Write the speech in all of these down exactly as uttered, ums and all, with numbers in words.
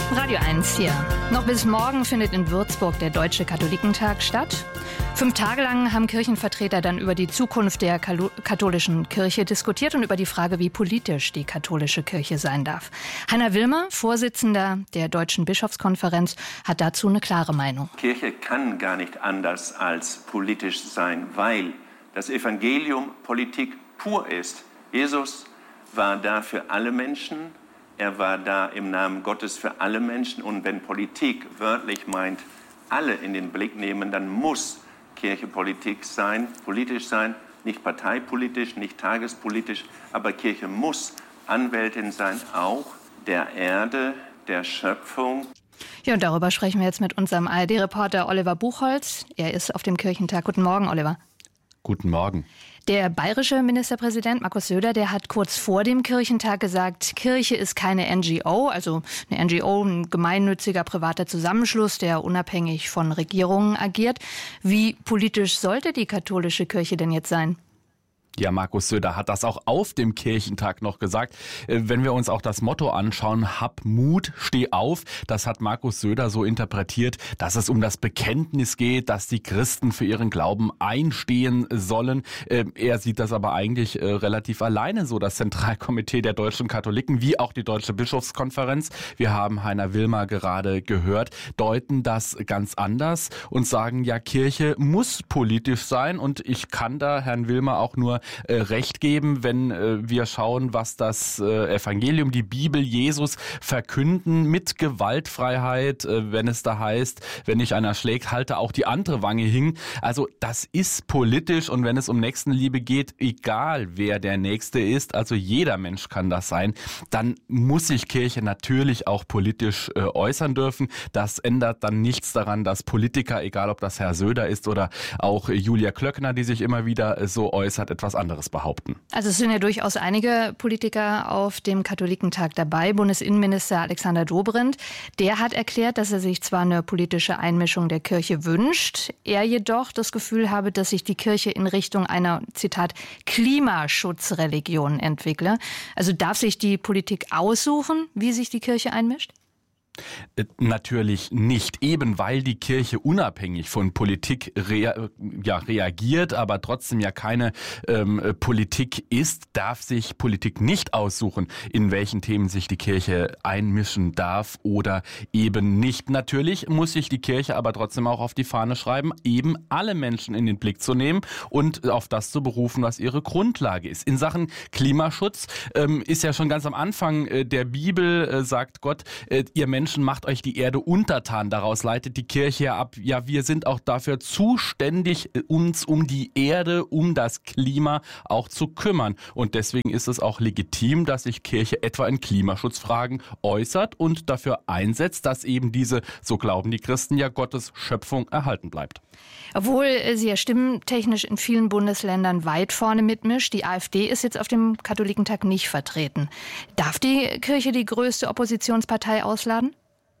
Radio eins hier. Noch bis morgen findet in Würzburg der Deutsche Katholikentag statt. Fünf Tage lang haben Kirchenvertreter dann über die Zukunft der katholischen Kirche diskutiert und über die Frage, wie politisch die katholische Kirche sein darf. Heiner Wilmer, Vorsitzender der Deutschen Bischofskonferenz, hat dazu eine klare Meinung. Kirche kann gar nicht anders als politisch sein, weil das Evangelium Politik pur ist. Jesus war da für alle Menschen. Er war da im Namen Gottes für alle Menschen. Und wenn Politik wörtlich meint, alle in den Blick nehmen, dann muss Kirche Politik sein, politisch sein, nicht parteipolitisch, nicht tagespolitisch, aber Kirche muss Anwältin sein, auch der Erde, der Schöpfung. Ja, und darüber sprechen wir jetzt mit unserem A R D-Reporter Oliver Buchholz. Er ist auf dem Kirchentag. Guten Morgen, Oliver. Guten Morgen. Der bayerische Ministerpräsident Markus Söder, der hat kurz vor dem Kirchentag gesagt, Kirche ist keine N G O, also eine N G O, ein gemeinnütziger privater Zusammenschluss, der unabhängig von Regierungen agiert. Wie politisch sollte die katholische Kirche denn jetzt sein? Ja, Markus Söder hat das auch auf dem Kirchentag noch gesagt. Wenn wir uns auch das Motto anschauen, hab Mut, steh auf, das hat Markus Söder so interpretiert, dass es um das Bekenntnis geht, dass die Christen für ihren Glauben einstehen sollen. Er sieht das aber eigentlich relativ alleine so, das Zentralkomitee der deutschen Katholiken, wie auch die Deutsche Bischofskonferenz, wir haben Heiner Wilmer gerade gehört, deuten das ganz anders und sagen, ja, Kirche muss politisch sein, und ich kann da Herrn Wilmer auch nur Äh, Recht geben, wenn äh, wir schauen, was das äh, Evangelium, die Bibel, Jesus verkünden mit Gewaltfreiheit, äh, wenn es da heißt, wenn dich einer schlägt, halte auch die andere Wange hin. Also das ist politisch, und wenn es um Nächstenliebe geht, egal wer der Nächste ist, also jeder Mensch kann das sein, dann muss sich Kirche natürlich auch politisch äh, äußern dürfen. Das ändert dann nichts daran, dass Politiker, egal ob das Herr Söder ist oder auch äh, Julia Klöckner, die sich immer wieder äh, so äußert, etwas anderes behaupten. Also es sind ja durchaus einige Politiker auf dem Katholikentag dabei. Bundesinnenminister Alexander Dobrindt, der hat erklärt, dass er sich zwar eine politische Einmischung der Kirche wünscht, er jedoch das Gefühl habe, dass sich die Kirche in Richtung einer, Zitat, Klimaschutzreligion entwickle. Also darf sich die Politik aussuchen, wie sich die Kirche einmischt? Natürlich nicht, eben weil die Kirche unabhängig von Politik rea- ja, reagiert, aber trotzdem ja keine ähm, Politik ist, darf sich Politik nicht aussuchen, in welchen Themen sich die Kirche einmischen darf oder eben nicht. Natürlich muss sich die Kirche aber trotzdem auch auf die Fahne schreiben, eben alle Menschen in den Blick zu nehmen und auf das zu berufen, was ihre Grundlage ist. In Sachen Klimaschutz ähm, ist ja schon ganz am Anfang äh, der Bibel, äh, sagt Gott, äh, ihr Menschen macht euch die Erde untertan. Daraus leitet die Kirche ja ab, ja, wir sind auch dafür zuständig, uns um die Erde, um das Klima auch zu kümmern. Und deswegen ist es auch legitim, dass sich Kirche etwa in Klimaschutzfragen äußert und dafür einsetzt, dass eben diese, so glauben die Christen, ja Gottes Schöpfung erhalten bleibt. Obwohl sie ja stimmtechnisch in vielen Bundesländern weit vorne mitmischt, die AfD ist jetzt auf dem Katholikentag nicht vertreten. Darf die Kirche die größte Oppositionspartei ausladen?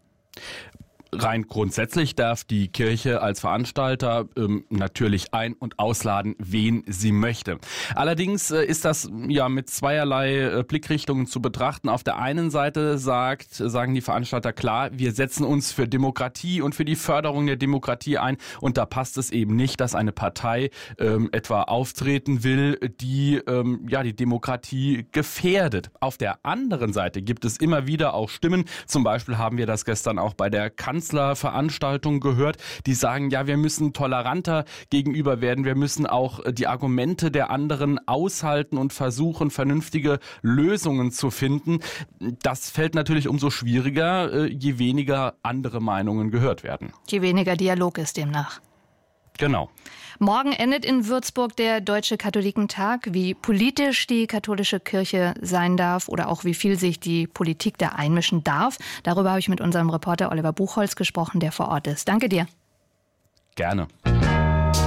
Rein grundsätzlich darf die Kirche als Veranstalter ähm, natürlich ein- und ausladen, wen sie möchte. Allerdings äh, ist das ja mit zweierlei äh, Blickrichtungen zu betrachten. Auf der einen Seite sagt, sagen die Veranstalter klar, wir setzen uns für Demokratie und für die Förderung der Demokratie ein, und da passt es eben nicht, dass eine Partei ähm, etwa auftreten will, die ähm, ja die Demokratie gefährdet. Auf der anderen Seite gibt es immer wieder auch Stimmen, zum Beispiel haben wir das gestern auch bei der Kanzlerin Kanzlerveranstaltungen gehört, die sagen, ja, wir müssen toleranter gegenüber werden, wir müssen auch die Argumente der anderen aushalten und versuchen, vernünftige Lösungen zu finden. Das fällt natürlich umso schwieriger, je weniger andere Meinungen gehört werden. Je weniger Dialog ist demnach. Genau. Morgen endet in Würzburg der Deutsche Katholikentag. Wie politisch die katholische Kirche sein darf oder auch wie viel sich die Politik da einmischen darf, darüber habe ich mit unserem Reporter Oliver Buchholz gesprochen, der vor Ort ist. Danke dir. Gerne.